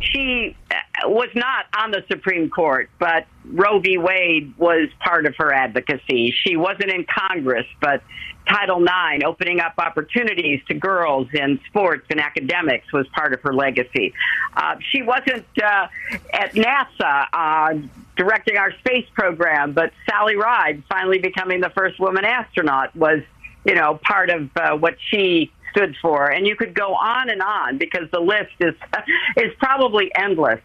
she was not on the Supreme Court, but Roe v. Wade was part of her advocacy. She wasn't in Congress, but Title IX, opening up opportunities to girls in sports and academics, was part of her legacy. She wasn't at NASA directing our space program, but Sally Ride finally becoming the first woman astronaut was, part of what she stood for. And you could go on because the list is probably endless.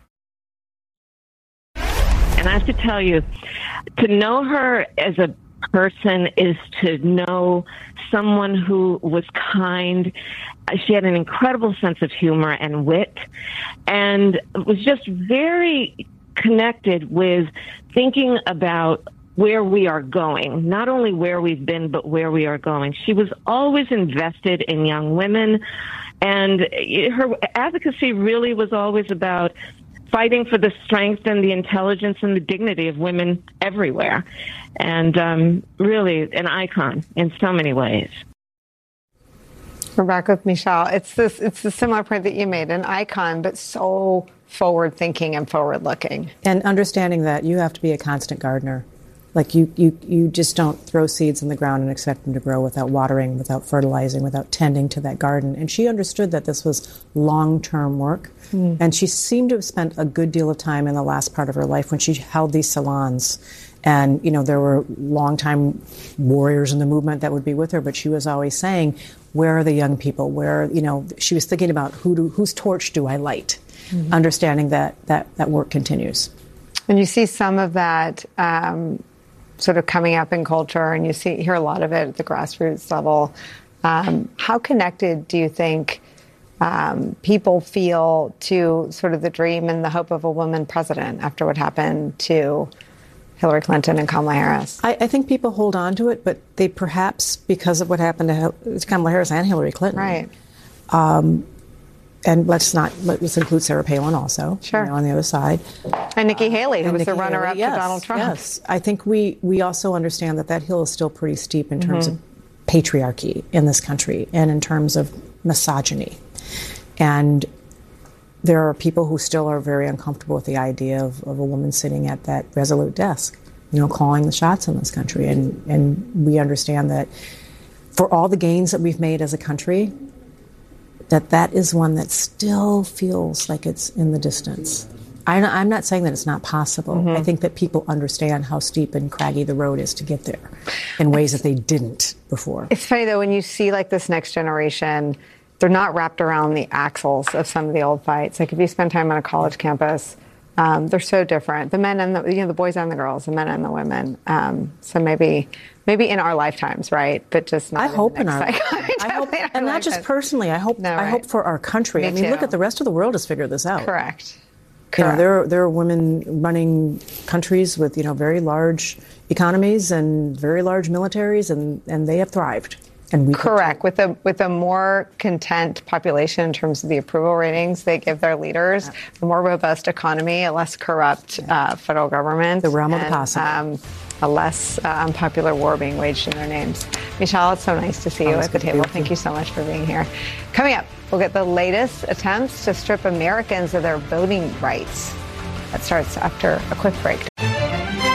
And I have to tell you, to know her as a person is to know someone who was kind. She had an incredible sense of humor and wit, and was just very connected with thinking about where we are going, not only where we've been, but where we are going. She was always invested in young women, and her advocacy really was always about fighting for the strength and the intelligence and the dignity of women everywhere. And really an icon in so many ways. We're back with Michelle. It's the similar point that you made, an icon, but so forward-thinking and forward-looking. And understanding that you have to be a constant gardener. Like you just don't throw seeds in the ground and expect them to grow without watering, without fertilizing, without tending to that garden. And she understood that this was long-term work. Mm. And she seemed to have spent a good deal of time in the last part of her life when she held these salons. And, there were longtime warriors in the movement that would be with her, but she was always saying, where are the young people? Where, she was thinking about whose torch do I light? Mm-hmm. Understanding that work continues. And you see some of that sort of coming up in culture, and you hear a lot of it at the grassroots level. How connected do you think people feel to sort of the dream and the hope of a woman president after what happened to Hillary Clinton and Kamala Harris? I think people hold on to it, but they perhaps, because of what happened to Kamala Harris and Hillary Clinton. Right. And let's include Sarah Palin also, sure, on the other side. And Nikki Haley, who was the runner-up to Donald Trump. Yes, I think we also understand that hill is still pretty steep in terms of patriarchy in this country and in terms of misogyny. And there are people who still are very uncomfortable with the idea of a woman sitting at that resolute desk, calling the shots in this country. And we understand that for all the gains that we've made as a country, that is one that still feels like it's in the distance. I'm not saying that it's not possible. Mm-hmm. I think that people understand how steep and craggy the road is to get there in ways that they didn't before. It's funny, though, when you see this next generation, they're not wrapped around the axles of some of the old fights. Like if you spend time on a college campus, they're so different. The men and the boys and the girls, the men and the women. So maybe in our lifetimes, right? But just not. I hope in our lifetime. I hope, and not just personally. I hope for our country. Me too. Look at the rest of the world has figured this out. Correct. There are women running countries with very large economies and very large militaries, and they have thrived. And we correct with a more content population in terms of the approval ratings they give their leaders, a more robust economy, a less corrupt federal government, the realm of the possible. A less unpopular war being waged in their names. Michelle, it's so nice to see you at the table. Thank you so much for being here. Coming up, we'll get the latest attempts to strip Americans of their voting rights. That starts after a quick break.